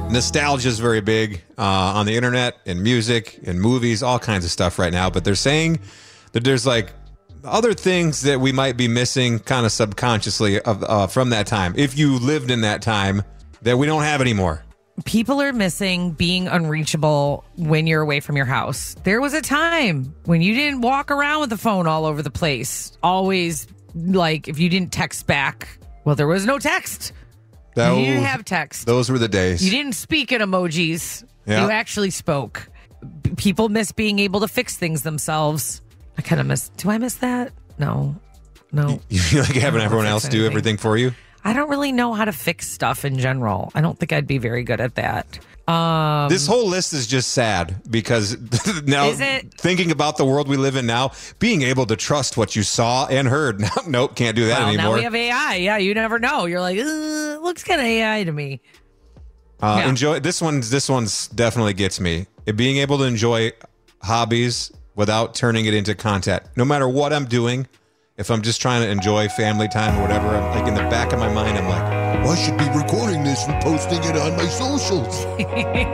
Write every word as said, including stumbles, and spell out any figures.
nostalgia is very big uh, on the internet, in music, in movies, all kinds of stuff right now. But they're saying that there's like other things that we might be missing kind of subconsciously of, uh, from that time. If you lived in that time that we don't have anymore. People are missing being unreachable when you're away from your house. There was a time when you didn't walk around with the phone all over the place. Always, like, if you didn't text back, well, there was no text. That you didn't was, have text. Those were the days. You didn't speak in emojis. Yeah. You actually spoke. B- people miss being able to fix things themselves. I kind of miss. Do I miss that? No. No. You feel like having everyone else do anything. everything for you? I don't really know how to fix stuff in general. I don't think I'd be very good at that. Um, This whole list is just sad because now Is it? thinking about the world we live in now, being able to trust what you saw and heard. Now, nope, can't do that well, anymore. now we have A I. Yeah, you never know. You're like, it looks kind of A I to me. Uh, Yeah. Enjoy this one's. This one's definitely gets me. It, being able to enjoy hobbies without turning it into content. No matter what I'm doing, if I'm just trying to enjoy family time or whatever, I'm like in the back of my mind, I'm like, I should be recording this and posting it on my socials.